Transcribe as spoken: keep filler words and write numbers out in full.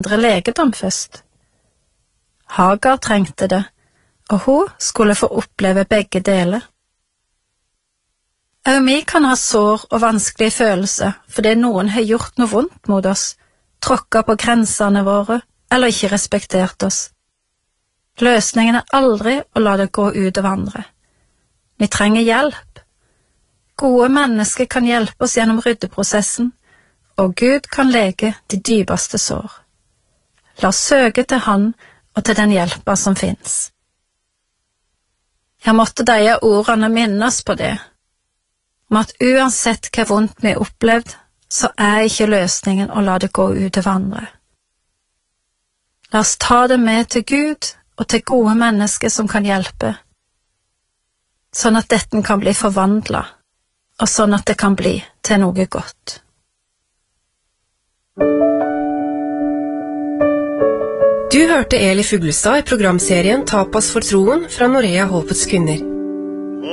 indre legedom først. Hagar trengte det, og hun skulle få oppleve begge deler. Også vi kan ha sår og vanskelige følelser fordi noen har gjort noe vondt mot oss, tråkket på grensene våre eller ikke respektert oss. Løsningen er aldri å la det gå ut av andre. Vi trenger hjelp. Gode mennesker kan hjelpe oss gjennom ryddeprosessen, og Gud kan lege de dypeste sår. La oss søke til Han og til den hjelpa som finnes. Jeg måtte de ordene minne oss på det, om at uansett hva vondt vi har opplevd, så er ikke løsningen å la det gå ut av andre. La oss ta det med til Gud og til gode mennesker som kan hjelpe, sånn at dette kan bli forvandlet, og sånn at det kan bli til noe godt. Du hørte Eli Fuglestad i programserien Tapas for troen fra Norea Håpets kvinner.